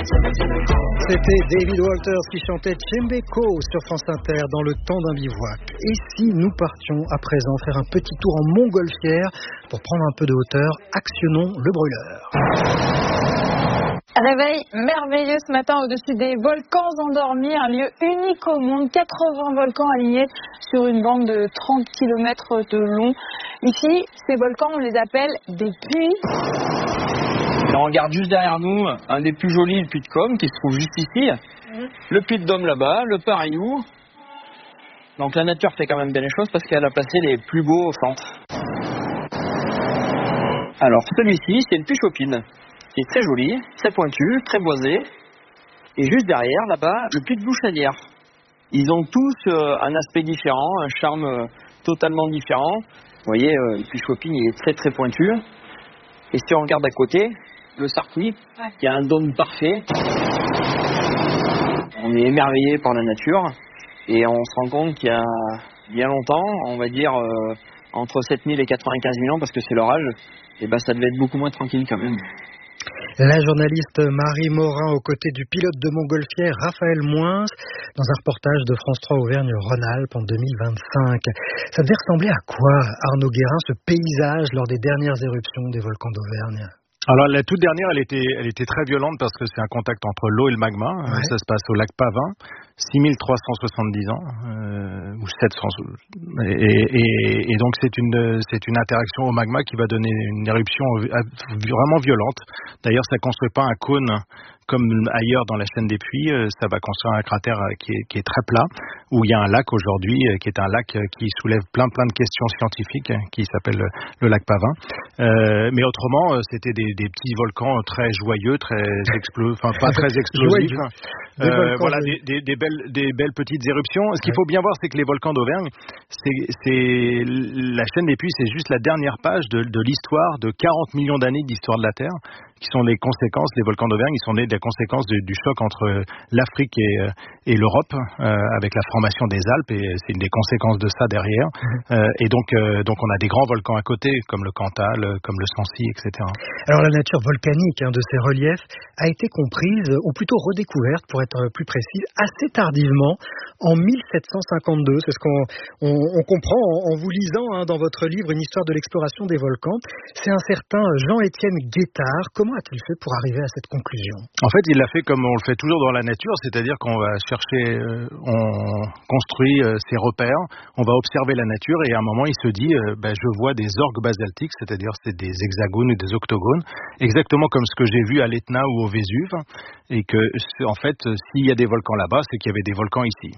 C'était David Walters qui chantait Chembeko sur France Inter dans le temps d'un bivouac. Et si nous partions à présent faire un petit tour en montgolfière pour prendre un peu de hauteur, actionnons le brûleur. Réveil merveilleux ce matin au-dessus des volcans endormis, un lieu unique au monde, 80 volcans alignés sur une bande de 30 km de long. Ici, ces volcans, on les appelle des puits. Et on regarde juste derrière nous un des plus jolis, le puits de Com, qui se trouve juste ici. Le puits de Dôme là-bas, le Parayou. Donc la nature fait quand même bien les choses parce qu'elle a placé les plus beaux au centre. Alors celui-ci, c'est le puits Chopine, qui est très joli, très pointu, très boisé. Et juste derrière, là-bas, le puits de Bouchanière. Ils ont tous un aspect différent, un charme totalement différent. Vous voyez, le puits Chopine, il est très très pointu. Et si on regarde à côté, le Sarpuy, qui a un dôme parfait. On est émerveillé par la nature et on se rend compte qu'il y a bien longtemps, on va dire entre 7000 et 95 000 ans, parce que c'est leur âge, et ben ça devait être beaucoup moins tranquille quand même. La journaliste Marie Morin aux côtés du pilote de montgolfière Raphaël Moins dans un reportage de France 3 Auvergne-Rhône-Alpes en 2025. Ça devait ressembler à quoi, Arnaud Guérin, ce paysage lors des dernières éruptions des volcans d'Auvergne ? Alors la toute dernière, elle était très violente parce que c'est un contact entre l'eau et le magma. Ouais. Ça se passe au lac Pavin, 6370 ans ou 700. Et donc c'est une interaction au magma qui va donner une éruption vraiment violente. D'ailleurs, ça construit pas un cône comme ailleurs dans la chaîne des puits, ça va construire un cratère qui est très plat, où il y a un lac aujourd'hui, qui est un lac qui soulève plein de questions scientifiques, qui s'appelle le lac Pavin. Mais autrement, c'était des petits volcans très joyeux, pas très explosifs. Voilà, des belles petites éruptions. Ce qu'il faut bien voir, c'est que les volcans d'Auvergne, c'est la chaîne des puits, c'est juste la dernière page de l'histoire de 40 millions d'années d'histoire de la Terre, qui sont les conséquences, les volcans d'Auvergne, ils sont nés des conséquences du choc entre l'Afrique et l'Europe, avec la formation des Alpes, et c'est une des conséquences de ça derrière. Et donc on a des grands volcans à côté, comme le Cantal, comme le Sancy, etc. Alors la nature volcanique de ces reliefs a été comprise, ou plutôt redécouverte, pour être plus précise, assez tardivement, en 1752. C'est ce qu'on comprend en vous lisant dans votre livre Une histoire de l'exploration des volcans. C'est un certain Jean-Étienne Guettard. Comment a-t-il fait pour arriver à cette conclusion ? En fait, il l'a fait comme on le fait toujours dans la nature, c'est-à-dire qu'on va chercher, on construit ses repères, on va observer la nature et à un moment il se dit je vois des orgues basaltiques, c'est-à-dire c'est des hexagones ou des octogones, exactement comme ce que j'ai vu à l'Etna ou au Vésuve, et que en fait s'il y a des volcans là-bas, c'est qu'il y avait des volcans ici.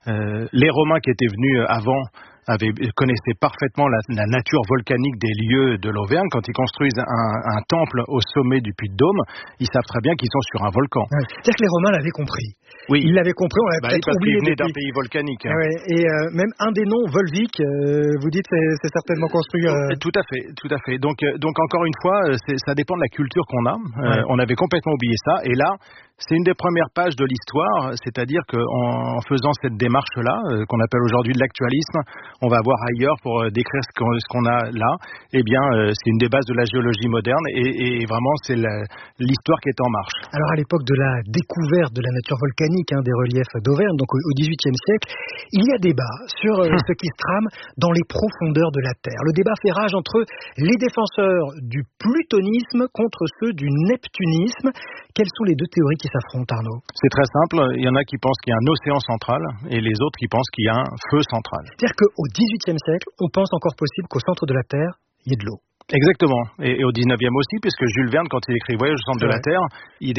Les Romains qui étaient venus avant connaissaient parfaitement la nature volcanique des lieux de l'Auvergne. Quand ils construisent un temple au sommet du Puy de Dôme, ils savent très bien qu'ils sont sur un volcan. Ouais. C'est-à-dire que les Romains l'avaient compris. Oui. Ils l'avaient compris, on l'avait peut-être oublié. Parce qu'ils venaient d'un pays volcanique. Ouais. Et même un des noms, Volvic, vous dites c'est certainement construit... Tout à fait. Donc encore une fois, ça dépend de la culture qu'on a. On avait complètement oublié ça. Et là, c'est une des premières pages de l'histoire, c'est-à-dire qu'en faisant cette démarche-là, qu'on appelle aujourd'hui de l'actualisme, on va voir ailleurs pour décrire ce qu'on a là, eh bien, c'est une des bases de la géologie moderne et vraiment, c'est l'histoire qui est en marche. Alors, à l'époque de la découverte de la nature volcanique des reliefs d'Auvergne, donc au XVIIIe siècle, il y a débat sur ce qui se trame dans les profondeurs de la Terre. Le débat fait rage entre les défenseurs du plutonisme contre ceux du neptunisme. Quelles sont les deux théories qui s'affrontent, Arnaud ? C'est très simple. Il y en a qui pensent qu'il y a un océan central et les autres qui pensent qu'il y a un feu central. C'est-à-dire qu'au XVIIIe siècle, on pense encore possible qu'au centre de la Terre, il y ait de l'eau. Exactement. Et au 19e aussi, puisque Jules Verne, quand il écrit Voyage au centre de la Terre, il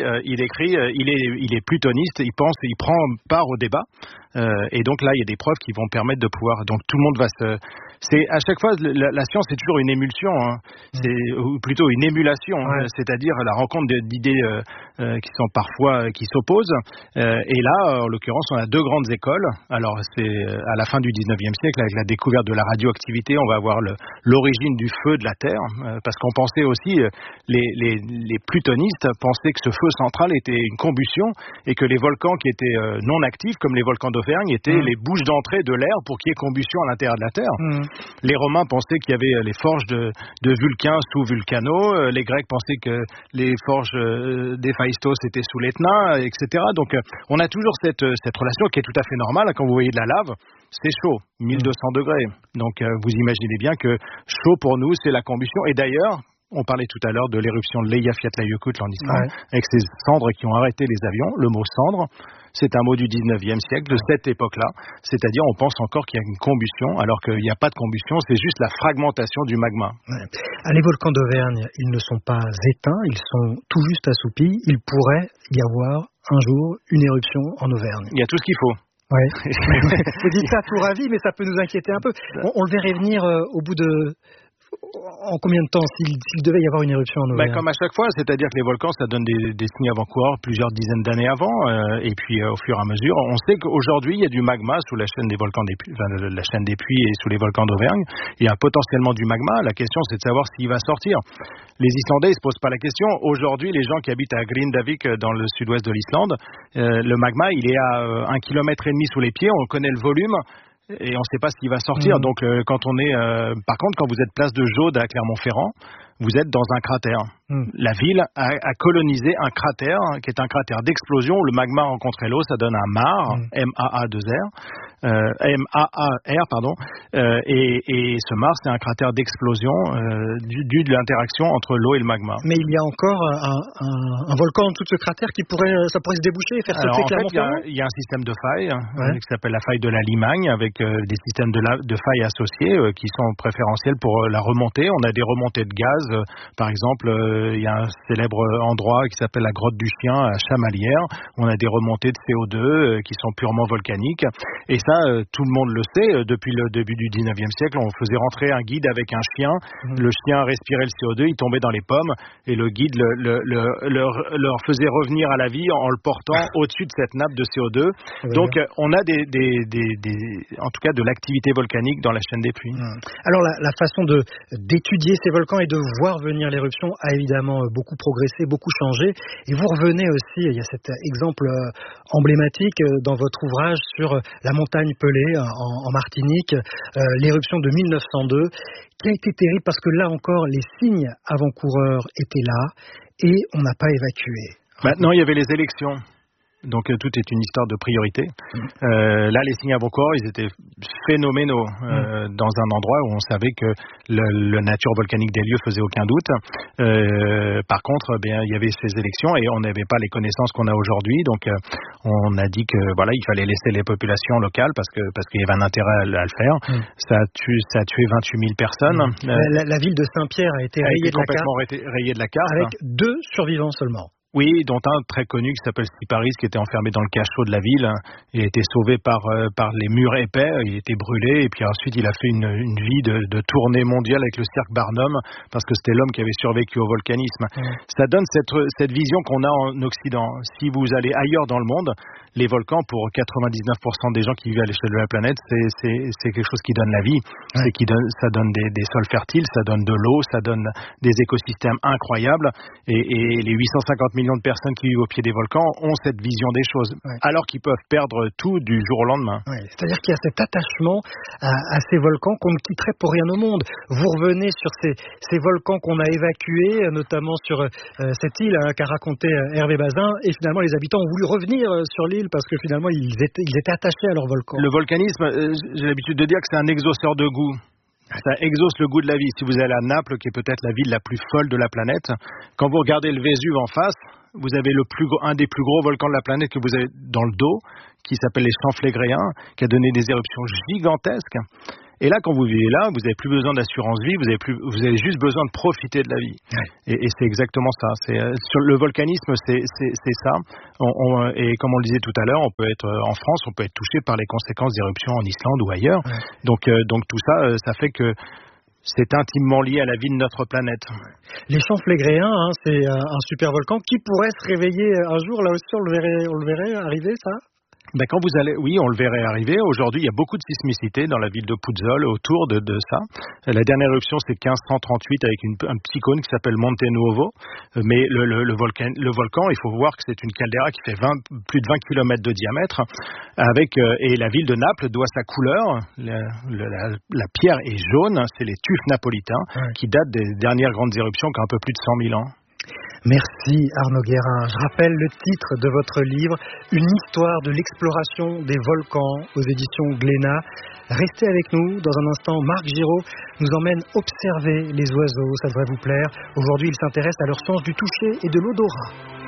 est plutoniste, il prend part au débat. Et donc là, il y a des preuves qui vont permettre de pouvoir... Donc tout le monde va c'est à chaque fois, la science est toujours une émulsion, ou plutôt une émulation, c'est-à-dire la rencontre d'idées qui sont parfois qui s'opposent. Et là, en l'occurrence, on a deux grandes écoles. Alors c'est à la fin du 19e siècle, avec la découverte de la radioactivité, on va avoir l'origine du feu de la Terre, parce qu'on pensait aussi, les plutonistes pensaient que ce feu central était une combustion et que les volcans qui étaient non actifs, comme les volcans d'Auvergne, étaient les bouches d'entrée de l'air pour qu'il y ait combustion à l'intérieur de la Terre. Les Romains pensaient qu'il y avait les forges de Vulcain sous Vulcano. Les Grecs pensaient que les forges l'Héphaïstos était sous l'Etna, etc. Donc on a toujours cette relation qui est tout à fait normale. Quand vous voyez de la lave, c'est chaud, 1200 degrés. Donc vous imaginez bien que chaud pour nous, c'est la combustion. Et d'ailleurs, on parlait tout à l'heure de l'éruption de l'Eyjafjallajökull en Islande, avec ces cendres qui ont arrêté les avions. Le mot cendre, c'est un mot du 19e siècle, de cette époque-là. C'est-à-dire, on pense encore qu'il y a une combustion, alors qu'il n'y a pas de combustion, c'est juste la fragmentation du magma. Les volcans d'Auvergne, ils ne sont pas éteints, ils sont tout juste assoupis. Il pourrait y avoir un jour une éruption en Auvergne. Il y a tout ce qu'il faut. Ouais. Vous dites ça tout ravi, mais ça peut nous inquiéter un peu. On le verrait venir au bout de... En combien de temps, s'il devait y avoir une éruption en Auvergne? Comme à chaque fois, c'est-à-dire que les volcans, ça donne des signes avant-coureurs plusieurs dizaines d'années avant, et puis au fur et à mesure, on sait qu'aujourd'hui, il y a du magma sous la chaîne des volcans des Puys, la chaîne des Puys et sous les volcans d'Auvergne. Il y a potentiellement du magma. La question, c'est de savoir s'il va sortir. Les Islandais, ils se posent pas la question. Aujourd'hui, les gens qui habitent à Grindavik, dans le sud-ouest de l'Islande, le magma, il est à 1,5 km sous les pieds. On connaît le volume. Et on ne sait pas s'il va sortir. Donc, quand on est, par contre, quand vous êtes place de Jaude à Clermont-Ferrand, vous êtes dans un cratère. La ville a colonisé un cratère qui est un cratère d'explosion. Le magma a rencontré l'eau, ça donne un mar, M-A-A-2-R, M-A-A-R, pardon. Et ce mar, c'est un cratère d'explosion dû de l'interaction entre l'eau et le magma. Mais il y a encore un volcan en dessous de ce cratère ça pourrait se déboucher et faire sauter Clermont-Ferrand. Il y a un système de failles qui s'appelle la faille de la Limagne, avec des systèmes de failles associés qui sont préférentiels pour la remontée. On a des remontées de gaz. Par exemple, il y a un célèbre endroit qui s'appelle la grotte du Chien à Chamalières. On a des remontées de CO2 qui sont purement volcaniques. Et ça, tout le monde le sait. Depuis le début du 19e siècle, on faisait rentrer un guide avec un chien. Le chien respirait le CO2, il tombait dans les pommes. Et le guide leur faisait revenir à la vie en le portant au-dessus de cette nappe de CO2. Donc, on a en tout cas de l'activité volcanique dans la chaîne des Puys. Alors, la façon d'étudier ces volcans et de voir venir l'éruption a évidemment beaucoup progressé, beaucoup changé. Et vous revenez aussi, il y a cet exemple emblématique dans votre ouvrage sur la montagne Pelée en Martinique, l'éruption de 1902, qui a été terrible parce que là encore, les signes avant-coureurs étaient là et on n'a pas évacué. Maintenant, il y avait les élections. Donc tout est une histoire de priorité. Là, les signes avant-coureurs, ils étaient phénoménaux dans un endroit où on savait que la nature volcanique des lieux faisait aucun doute. Par contre, il y avait ces élections et on n'avait pas les connaissances qu'on a aujourd'hui. Donc on a dit que il fallait laisser les populations locales parce qu'il y avait un intérêt à le faire. Ça a tué 28 000 personnes. La ville de Saint-Pierre a été complètement rayée de la carte. Avec 2 survivants seulement. Oui, dont un très connu qui s'appelle Stiparis, qui était enfermé dans le cachot de la ville. Il a été sauvé par les murs épais, il a été brûlé, et puis ensuite il a fait une vie de tournée mondiale avec le cirque Barnum, parce que c'était l'homme qui avait survécu au volcanisme. Ça donne cette vision qu'on a en Occident. Si vous allez ailleurs dans le monde, les volcans, pour 99% des gens qui vivent à l'échelle de la planète, c'est quelque chose qui donne la vie. Ça donne des sols fertiles, ça donne de l'eau, ça donne des écosystèmes incroyables, et les 850 millions de personnes qui vivent au pied des volcans ont cette vision des choses, alors qu'ils peuvent perdre tout du jour au lendemain. C'est-à-dire qu'il y a cet attachement à ces volcans qu'on ne quitterait pour rien au monde. Vous revenez sur ces volcans qu'on a évacués, notamment sur cette île qu'a raconté Hervé Bazin, et finalement les habitants ont voulu revenir sur l'île parce que finalement ils étaient attachés à leur volcan. Le volcanisme, j'ai l'habitude de dire que c'est un exauceur de goût. Ça exauce le goût de la vie. Si vous allez à Naples, qui est peut-être la ville la plus folle de la planète, quand vous regardez le Vésuve en face, vous avez un des plus gros volcans de la planète que vous avez dans le dos, qui s'appelle les Champflégréens, qui a donné des éruptions gigantesques. Et là, quand vous vivez là, vous n'avez plus besoin d'assurance vie, vous avez juste besoin de profiter de la vie. Et c'est exactement ça. Sur le volcanisme, c'est ça. Et comme on le disait tout à l'heure, en France, on peut être touché par les conséquences d'éruptions en Islande ou ailleurs. Donc tout ça, ça fait que c'est intimement lié à la vie de notre planète. Les Champflégréens, c'est un super volcan qui pourrait se réveiller un jour. Là aussi, on le verrait arriver, ça? Quand vous allez, oui, on le verrait arriver. Aujourd'hui, il y a beaucoup de sismicité dans la ville de Puzzol autour de ça. La dernière éruption, c'est 1538 avec un petit cône qui s'appelle Monte Nuovo. Mais le volcan, il faut voir que c'est une caldeira qui fait plus de 20 km de diamètre. Et la ville de Naples doit sa couleur. La pierre est jaune, c'est les tufs napolitains qui datent des dernières grandes éruptions qui ont un peu plus de 100 000 ans. Merci Arnaud Guérin. Je rappelle le titre de votre livre, Une histoire de l'exploration des volcans aux éditions Glénat. Restez avec nous. Dans un instant, Marc Giraud nous emmène observer les oiseaux. Ça devrait vous plaire. Aujourd'hui, il s'intéresse à leur sens du toucher et de l'odorat.